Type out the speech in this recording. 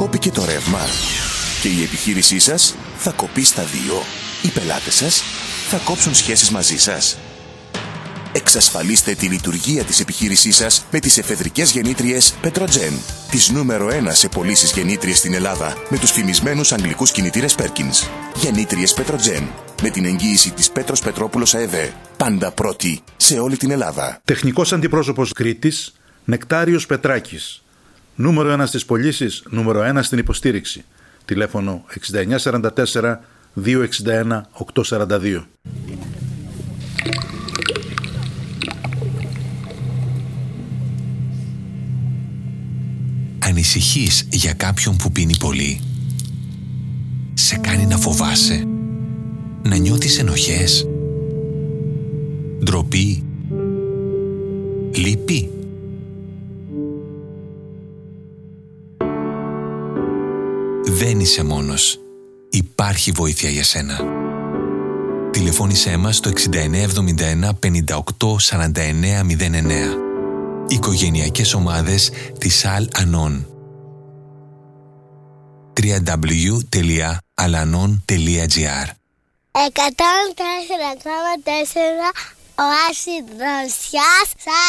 κόπηκε το ρεύμα και η επιχείρησή σας θα κοπεί στα 2. Οι πελάτες σας θα κόψουν σχέσεις μαζί σας. Εξασφαλίστε τη λειτουργία της επιχείρησής σας με τις εφεδρικές γεννήτριες Petrogen. Τις νούμερο 1 σε πωλήσεις γεννήτριες στην Ελλάδα με τους φημισμένους αγγλικούς κινητήρες Perkins. Γεννήτριες Petrogen με την εγγύηση της Πέτρος Πετρόπουλος ΑΕΔ. Πάντα πρώτη σε όλη την Ελλάδα. Τεχνικός αντιπρόσωπος Κρήτης, Νεκτάριος Πετράκης. Νούμερο 1 στις πωλήσεις, νούμερο 1 στην υποστήριξη. Τηλέφωνο 6944 261 842. Ανησυχείς για κάποιον που πίνει πολύ? Σε κάνει να φοβάσαι? Να νιώθεις ενοχές? Ντροπή? Λύπη? Δεν είσαι μόνος. Υπάρχει βοήθεια για σένα. Τηλεφώνησέ μας στο 6971 58 49 09. Οικογενειακές ομάδες της Al-Anon. www.alanon.gr 104,4 Οάση Δροσιάς.